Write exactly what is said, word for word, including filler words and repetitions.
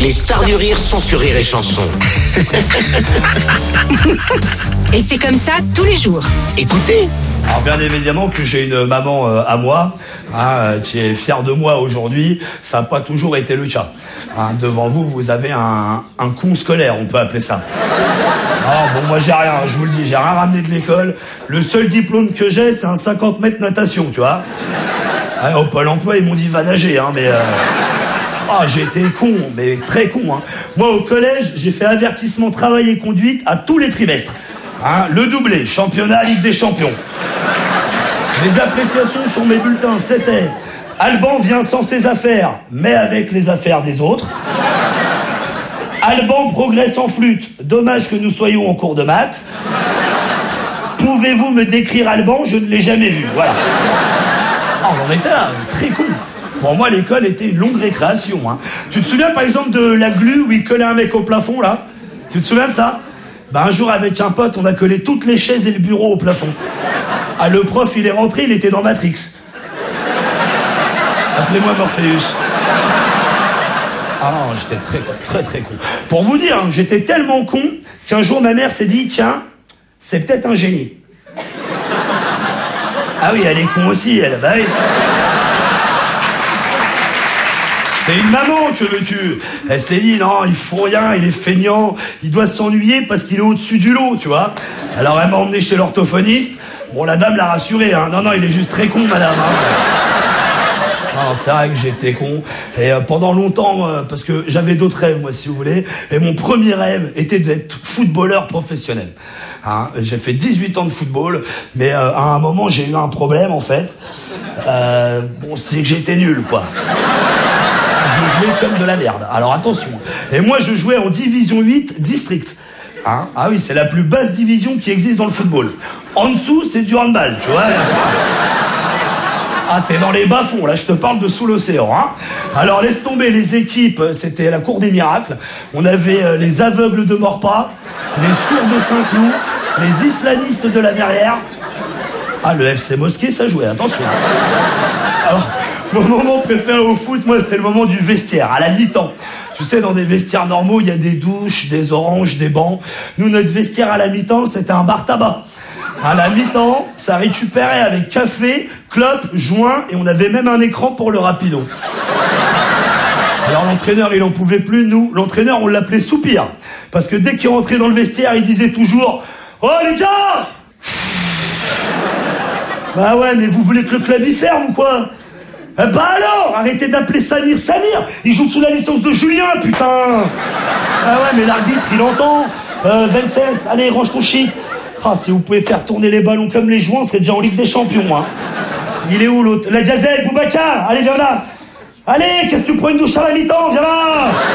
Les stars du rire sont sur Rire et Chanson. Et c'est comme ça tous les jours. Écoutez. Alors bien évidemment que j'ai une maman euh, à moi, hein, qui est fière de moi aujourd'hui. Ça n'a pas toujours été le cas. Hein, devant vous, vous avez un, un con scolaire, on peut appeler ça. Ah, bon, moi j'ai rien, je vous le dis, j'ai rien ramené de l'école. Le seul diplôme que j'ai, c'est un cinquante mètres natation, tu vois. Ouais, au Pôle emploi, ils m'ont dit va nager, hein, mais... Euh... Ah, j'ai été con, mais très con, hein. Moi, au collège, j'ai fait avertissement travail et conduite à tous les trimestres. Hein, le doublé, championnat, Ligue des champions. Les appréciations sur mes bulletins, c'était Alban vient sans ses affaires, mais avec les affaires des autres. Alban progresse en flûte, dommage que nous soyons en cours de maths. Pouvez-vous me décrire Alban? Je ne l'ai jamais vu, voilà. Ah, on en était là, très con. Pour moi, l'école était une longue récréation, hein. Tu te souviens, par exemple, de la glu où il collait un mec au plafond, là? Tu te souviens de ça? Bah, un jour, avec un pote, on a collé toutes les chaises et le bureau au plafond. Ah, le prof, il est rentré, il était dans Matrix. Appelez-moi Morpheus. Ah non, j'étais très con, très très con. Pour vous dire, hein, j'étais tellement con qu'un jour, ma mère s'est dit, tiens, c'est peut-être un génie. Ah oui, elle est con aussi, elle. Bah oui. C'est une maman, que veux-tu? Elle s'est dit, non, il faut rien, il est feignant, il doit s'ennuyer parce qu'il est au-dessus du lot, tu vois. Alors elle m'a emmené chez l'orthophoniste. Bon, la dame l'a rassuré, hein. Non, non, il est juste très con, madame. Hein. Non, c'est vrai que j'étais con. Et euh, pendant longtemps, euh, parce que j'avais d'autres rêves, moi, si vous voulez. Et mon premier rêve était d'être footballeur professionnel. Hein, j'ai fait dix-huit ans de football, mais euh, à un moment, j'ai eu un problème, en fait. Euh, bon, c'est que j'étais nul, quoi. Je jouais comme de la merde. Alors attention. Et moi, je jouais en division huit district. Hein, ah oui, c'est la plus basse division qui existe dans le football. En dessous, c'est du handball, tu vois. Ah, t'es dans les bas-fonds, là, je te parle de sous l'océan, hein. Alors, laisse tomber les équipes, c'était la cour des miracles. On avait euh, les aveugles de Morpas, les sourds de Saint-Cloud, les islamistes de la Verrière. Ah, le F C Mosquée, ça jouait, attention. Alors, mon moment préféré au foot, moi, c'était le moment du vestiaire, à la mi-temps. Tu sais, dans des vestiaires normaux, il y a des douches, des oranges, des bancs. Nous, notre vestiaire à la mi-temps, c'était un bar tabac. À la mi-temps, ça récupérait avec café, clope, joint, et on avait même un écran pour le rapido. Alors l'entraîneur, il en pouvait plus. Nous, l'entraîneur, on l'appelait Soupir. Parce que dès qu'il rentrait dans le vestiaire, il disait toujours « Oh les gars !» Bah ouais, mais vous voulez que le club y ferme ou quoi? Eh bah alors, arrêtez d'appeler Samir Samir. Il joue sous la licence de Julien, putain. Ah ouais, mais l'arbitre, il entend. Euh, Vincennes, allez, range ton shit. Ah, si vous pouvez faire tourner les ballons comme les joints, on serait déjà en Ligue des Champions, hein. Il est où l'autre? La Diazel, Boubacar, allez, viens là. Allez, qu'est-ce que tu prends une douche à la mi-temps? Viens là.